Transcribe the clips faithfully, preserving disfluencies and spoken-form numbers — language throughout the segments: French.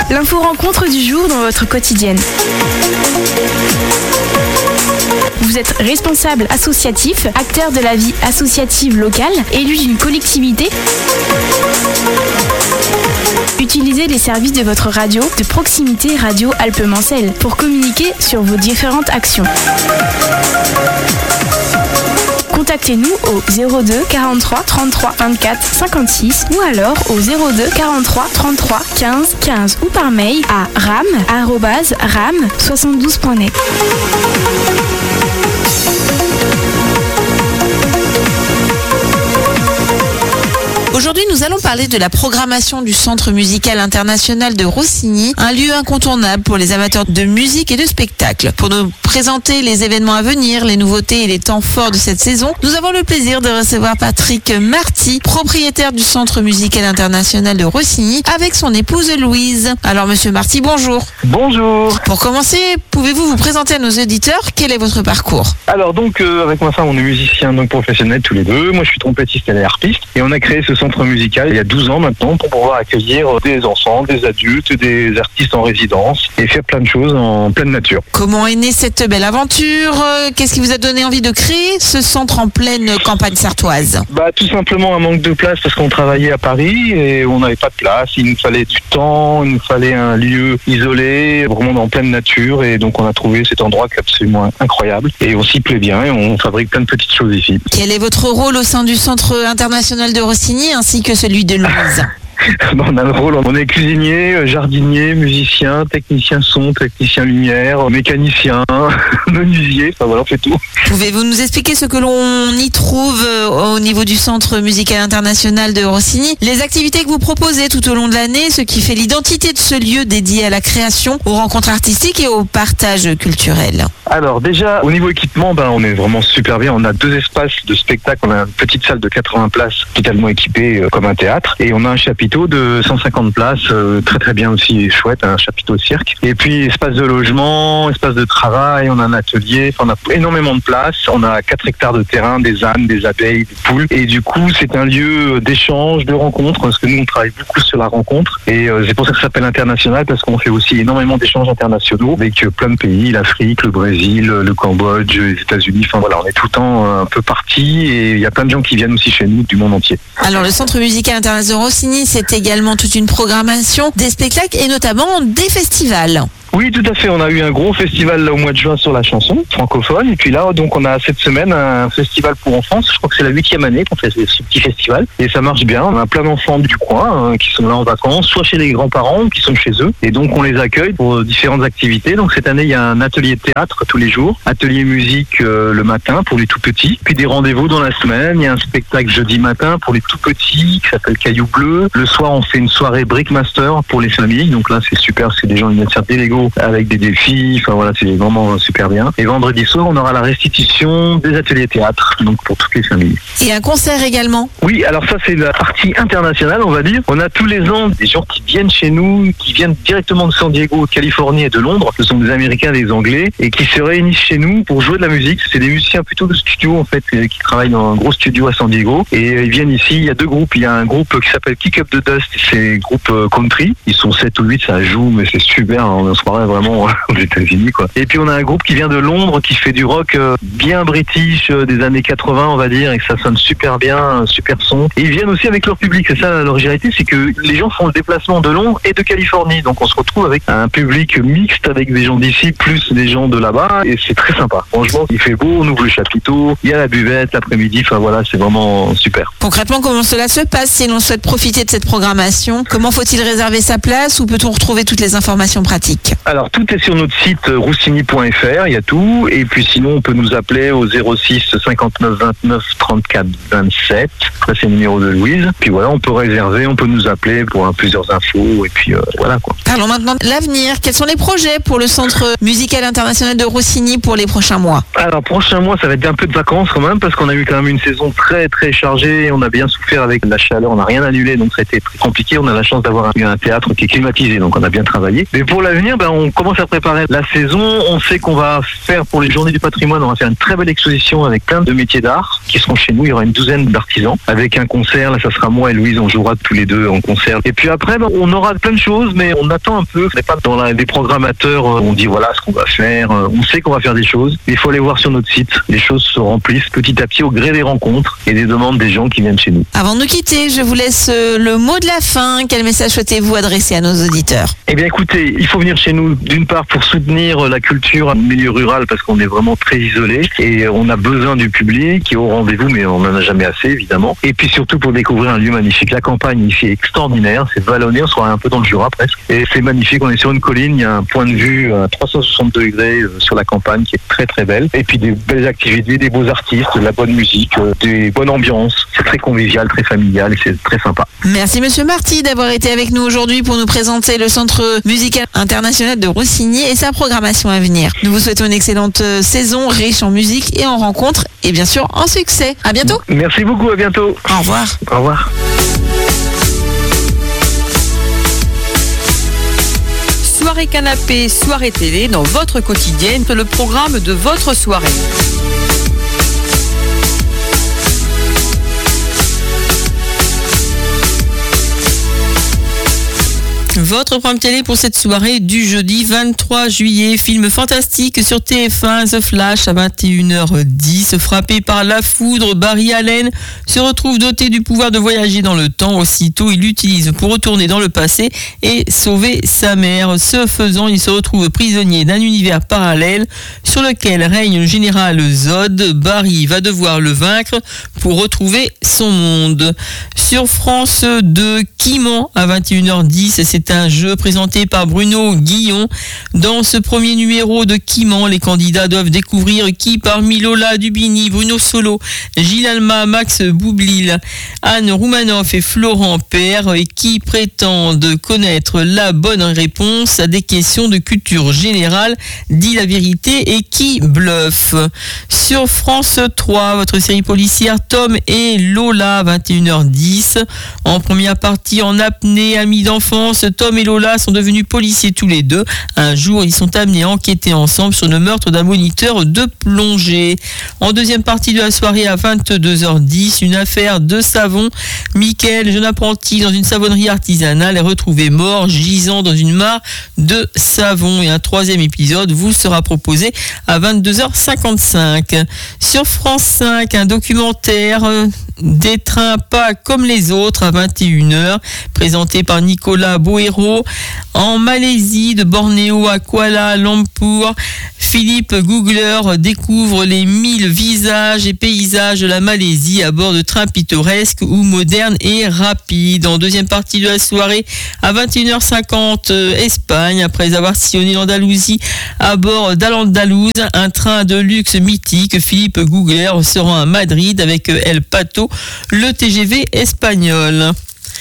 L'info rencontre du jour dans votre quotidienne. Vous êtes responsable associatif, acteur de la vie associative locale, élu d'une collectivité. Utilisez les services de votre radio de proximité Radio Alpes-Mancelles pour communiquer sur vos différentes actions. Contactez-nous au zéro deux quarante-trois trente-trois vingt-quatre cinquante-six ou alors au zéro deux quarante-trois trente-trois quinze quinze ou par mail à ram arobase ram soixante-douze point net. Aujourd'hui, nous allons parler de la programmation du Centre musical international de Rossigny, un lieu incontournable pour les amateurs de musique et de spectacle. Pour nous présenter les événements à venir, les nouveautés et les temps forts de cette saison, nous avons le plaisir de recevoir Patrick Marty, propriétaire du Centre musical international de Rossigny, avec son épouse Louise. Alors, monsieur Marty, bonjour. Bonjour. Pour commencer, pouvez-vous vous présenter à nos auditeurs? Quel est votre parcours? Alors donc, euh, avec ma femme, on est musiciens donc professionnels tous les deux. Moi, je suis trompettiste et harpiste. Et on a créé ce centre musical il y a douze ans maintenant pour pouvoir accueillir des enfants, des adultes, des artistes en résidence et faire plein de choses en pleine nature. Comment est née cette belle aventure? Qu'est-ce qui vous a donné envie de créer ce centre en pleine campagne sartoise? Bah tout simplement un manque de place parce qu'on travaillait à Paris et on n'avait pas de place. Il nous fallait du temps, il nous fallait un lieu isolé, vraiment en pleine nature, et donc on a trouvé cet endroit qui est absolument incroyable et on s'y plaît bien et on fabrique plein de petites choses ici. Quel est votre rôle au sein du Centre international de Rossigny ainsi que celui de Louise? On a le rôle, on est cuisinier, jardinier, musicien, technicien son, technicien lumière, mécanicien, menuisier, enfin voilà, on fait tout. Pouvez-vous nous expliquer ce que l'on y trouve au niveau du Centre musical international de Rossigny, les activités que vous proposez tout au long de l'année, ce qui fait l'identité de ce lieu dédié à la création, aux rencontres artistiques et au partage culturel? Alors déjà, au niveau équipement, ben, on est vraiment super bien. On a deux espaces de spectacle, on a une petite salle de quatre-vingts places totalement équipée euh, comme un théâtre, et on a un chapiteau de cent cinquante places, euh, très très bien aussi, chouette, un chapiteau cirque. Et puis espace de logement, espace de travail, on a un atelier, on a énormément de place, on a quatre hectares de terrain, des ânes, des abeilles, des poules, et du coup c'est un lieu d'échange, de rencontre, parce que nous on travaille beaucoup sur la rencontre, et euh, c'est pour ça que ça s'appelle international, parce qu'on fait aussi énormément d'échanges internationaux avec euh, plein de pays, l'Afrique, le Brésil, le Cambodge, les États-Unis, enfin voilà, on est tout le temps un peu partis, et il y a plein de gens qui viennent aussi chez nous du monde entier. Alors le Centre musical international de Rossigny, c'est également toute une programmation, des spectacles et notamment des festivals. Oui, tout à fait. On a eu un gros festival là, au mois de juin sur la chanson francophone. Et puis là, donc, on a cette semaine un festival pour enfants. Je crois que c'est la huitième année qu'on fait ce petit festival. Et ça marche bien. On a plein d'enfants du coin hein, qui sont là en vacances, soit chez les grands-parents ou qui sont chez eux. Et donc, on les accueille pour différentes activités. Donc, cette année, il y a un atelier de théâtre tous les jours, atelier musique euh, le matin pour les tout petits. Puis des rendez-vous dans la semaine. Il y a un spectacle jeudi matin pour les tout petits qui s'appelle Caillou Bleu. Le soir, on fait une soirée Brickmaster pour les familles. Donc là, c'est super. C'est des gens qui viennent faire des Lego avec des défis, enfin voilà, c'est vraiment super bien. Et vendredi soir, on aura la restitution des ateliers théâtre, donc pour toutes les familles. Et un concert également? Oui, alors ça c'est la partie internationale, on va dire. On a tous les ans des gens qui viennent chez nous, qui viennent directement de San Diego, de Californie et de Londres. Ce sont des Américains, des Anglais, et qui se réunissent chez nous pour jouer de la musique. C'est des musiciens plutôt de studio en fait, qui travaillent dans un gros studio à San Diego. Et ils viennent ici, il y a deux groupes. Il y a un groupe qui s'appelle Kick Up the Dust, c'est un groupe country. Ils sont sept ou huit, ça joue, mais c'est super, hein. On se croirait vraiment aux États-Unis quoi. Et puis on a un groupe qui vient de Londres qui fait du rock euh, bien british euh, des années quatre-vingts on va dire, et que ça sonne super bien, un super son. Et ils viennent aussi avec leur public, c'est ça l'originalité, c'est que les gens font le déplacement de Londres et de Californie, donc on se retrouve avec un public mixte avec des gens d'ici plus des gens de là-bas, et c'est très sympa. Franchement, il fait beau, on ouvre le chapiteau, il y a la buvette l'après-midi, enfin voilà, c'est vraiment super. Concrètement, comment cela se passe si l'on souhaite profiter de cette programmation? Comment faut-il réserver sa place ou peut-on retrouver toutes les informations pratiques? Alors tout est sur notre site roussigny point f r, il y a tout, et puis sinon on peut nous appeler au zéro six cinquante-neuf vingt-neuf trente-quatre vingt-sept, ça c'est le numéro de Louise, puis voilà, on peut réserver, on peut nous appeler pour hein, plusieurs infos, et puis euh, voilà quoi. Parlons maintenant de l'avenir, quels sont les projets pour le Centre musical international de Rossigny pour les prochains mois? Alors prochain mois ça va être un peu de vacances quand même, parce qu'on a eu quand même une saison très très chargée, on a bien souffert avec la chaleur, on n'a rien annulé, donc ça a été très compliqué, on a la chance d'avoir eu un théâtre qui est climatisé, donc on a bien travaillé. Mais pour l'avenir, ben, ben, on commence à préparer la saison. On sait qu'on va faire pour les journées du patrimoine, on va faire une très belle exposition avec plein de métiers d'art qui seront chez nous. Il y aura une douzaine d'artisans avec un concert. Là, ça sera moi et Louise, on jouera tous les deux en concert. Et puis après, ben, on aura plein de choses, mais on attend un peu. On n'est pas dans la, des programmateurs, on dit voilà ce qu'on va faire. On sait qu'on va faire des choses. Il faut aller voir sur notre site. Les choses se remplissent petit à petit au gré des rencontres et des demandes des gens qui viennent chez nous. Avant de nous quitter, je vous laisse le mot de la fin. Quel message souhaitez-vous adresser à nos auditeurs ? Eh bien écoutez, il faut venir chez nous d'une part pour soutenir la culture en milieu rural parce qu'on est vraiment très isolé et on a besoin du public qui est au rendez-vous, mais on n'en a jamais assez évidemment. Et puis surtout pour découvrir un lieu magnifique. La campagne ici est extraordinaire, c'est vallonné, on sera un peu dans le Jura presque. Et c'est magnifique, on est sur une colline, il y a un point de vue à trois cent soixante degrés sur la campagne qui est très très belle. Et puis des belles activités, des beaux artistes, de la bonne musique, des bonnes ambiances. C'est très convivial, très familial et c'est très sympa. Merci Monsieur Marty d'avoir été avec nous aujourd'hui pour nous présenter le Centre musical international de Roussigny et sa programmation à venir. Nous vous souhaitons une excellente saison riche en musique et en rencontres et bien sûr en succès. À bientôt. Merci beaucoup, à bientôt. Au revoir. Au revoir. Soirée canapé, soirée télé, dans votre quotidienne, le programme de votre soirée. Votre programme télé pour cette soirée du jeudi vingt-trois juillet, film fantastique sur T F un, The Flash à vingt et une heures dix. Frappé par la foudre, Barry Allen se retrouve doté du pouvoir de voyager dans le temps. Aussitôt, il l'utilise pour retourner dans le passé et sauver sa mère. Ce faisant, il se retrouve prisonnier d'un univers parallèle sur lequel règne le général Zod. Barry va devoir le vaincre pour retrouver son monde. Sur France deux, Kimon à vingt et une heures dix, c'est un jeu présenté par Bruno Guillon. Dans ce premier numéro de Kimon, les candidats doivent découvrir qui parmi Lola Dubini, Bruno Solo, Gilles Alma, Max Boublil, Anne Roumanoff et Florent Père et qui prétendent connaître la bonne réponse à des questions de culture générale, dit la vérité et qui bluffe. Sur France trois, votre série policière Tom et Lola, vingt et une heures dix. En première partie, en apnée, amis d'enfance, Tom et Lola sont devenus policiers tous les deux. Un jour, ils sont amenés à enquêter ensemble sur le meurtre d'un moniteur de plongée. En deuxième partie de la soirée à vingt-deux heures dix, une affaire de savon. Mickaël, jeune apprenti dans une savonnerie artisanale, est retrouvé mort, gisant dans une mare de savon. Et un troisième épisode vous sera proposé à vingt-deux heures cinquante-cinq. Sur France cinq, un documentaire des trains pas comme les autres à vingt et une heures, présenté par Nicolas Bohéro. En Malaisie, de Bornéo à Kuala Lumpur, Philippe Googler découvre les mille visages et paysages de la Malaisie à bord de trains pittoresques ou modernes et rapides. En deuxième partie de la soirée, à vingt et une heures cinquante, Espagne, après avoir sillonné l'Andalousie à bord d'Al-Andalouse, un train de luxe mythique, Philippe Googler se rend à Madrid avec El Pato, le T G V espagnol.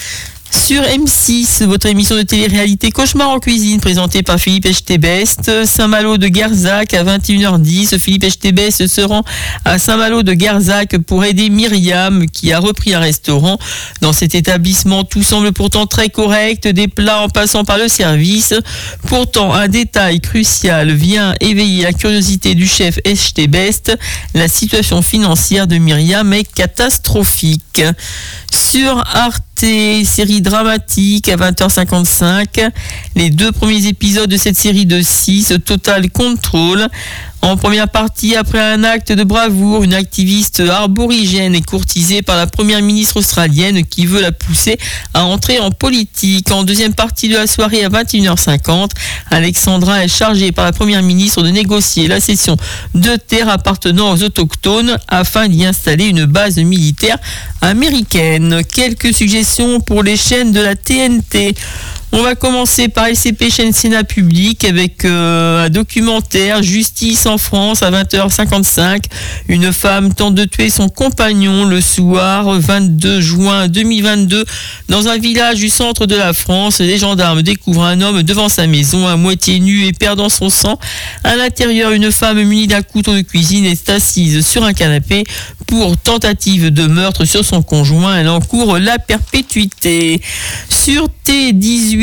Sur M six, votre émission de télé-réalité Cauchemar en cuisine, présentée par Philippe Echtebest. Saint-Malo de Garzac à vingt et une heures dix. Philippe Echtebest se rend à Saint-Malo de Garzac pour aider Myriam qui a repris un restaurant. Dans cet établissement, tout semble pourtant très correct, des plats en passant par le service. Pourtant, un détail crucial vient éveiller la curiosité du chef Echtebest. La situation financière de Myriam est catastrophique. Sur Arte, série dramatique à vingt heures cinquante-cinq. Les deux premiers épisodes de cette série de six, Total Control. En première partie, après un acte de bravoure, une activiste arborigène est courtisée par la première ministre australienne qui veut la pousser à entrer en politique. En deuxième partie de la soirée à vingt et une heures cinquante, Alexandra est chargée par la première ministre de négocier la cession de terres appartenant aux autochtones afin d'y installer une base militaire américaine. Quelques suggestions pour les chaînes de la T N T. On va commencer par L C P chaîne Sénat Public avec euh, un documentaire Justice en France à vingt heures cinquante-cinq. Une femme tente de tuer son compagnon le soir vingt-deux juin deux mille vingt-deux dans un village du centre de la France. Les gendarmes découvrent un homme devant sa maison à moitié nu et perdant son sang. À l'intérieur, une femme munie d'un couteau de cuisine est assise sur un canapé pour tentative de meurtre sur son conjoint. Elle encourt la perpétuité. Sur T dix-huit,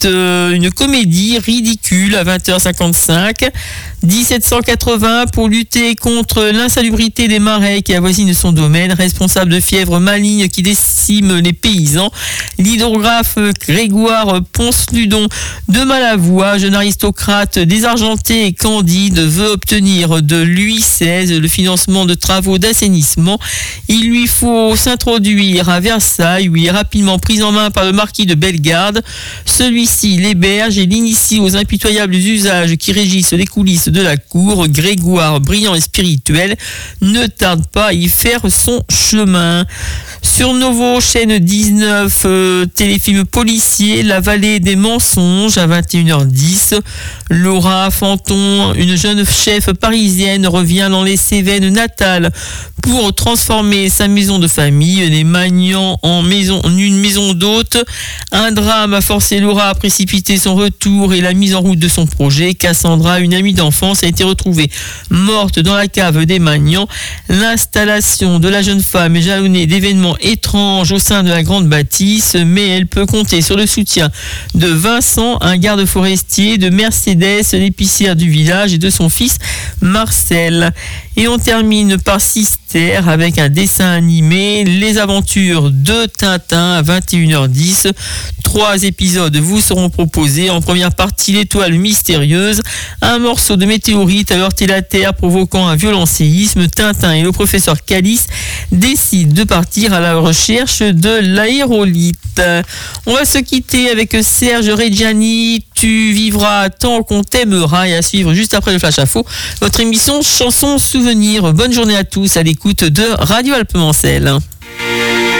euh, une comédie ridicule à vingt heures cinquante-cinq. dix-sept cent quatre-vingts, pour lutter contre l'insalubrité des marais qui avoisinent son domaine, responsable de fièvre maligne qui décime les paysans, l'hydrographe Grégoire Ponce-Ludon de Malavoie, jeune aristocrate désargenté et candide, veut obtenir de Louis seize le financement de travaux d'assainissement. Il lui faut s'introduire à Versailles, où il est rapidement pris en main par le marquis de Bellegarde. Celui-ci l'héberge et l'initie aux impitoyables usages qui régissent les coulisses de la cour. Grégoire, brillant et spirituel, ne tarde pas à y faire son chemin. Sur Novo, chaîne dix-neuf, euh, téléfilm policier, La vallée des mensonges à vingt et une heures dix. Laura Fanton, une jeune chef parisienne, revient dans les Cévennes natales pour transformer sa maison de famille, les Magnans, en maison, en une maison d'hôte. Un drame a forcé Laura à précipiter son retour et la mise en route de son projet. Cassandra, une amie d'enfance, a été retrouvée morte dans la cave des Magnans. L'installation de la jeune femme est jalonnée d'événements étranges au sein de la grande bâtisse, mais elle peut compter sur le soutien de Vincent, un garde forestier, de Mercedes, l'épicière du village, et de son fils Marcel. Et on termine par Sister avec un dessin animé, Les aventures de Tintin à vingt et une heures dix. Trois épisodes vous seront proposés. En première partie, l'étoile mystérieuse. Un morceau de météorite a heurté la Terre, provoquant un violent séisme. Tintin et le professeur Calice décident de partir à la recherche de l'aérolite. On va se quitter avec Serge Reggiani, Tu vivras tant qu'on t'aimera, et à suivre juste après le Flash Info, votre émission Chansons Souvenirs. Bonne journée à tous à l'écoute de Radio Alpes Mancel.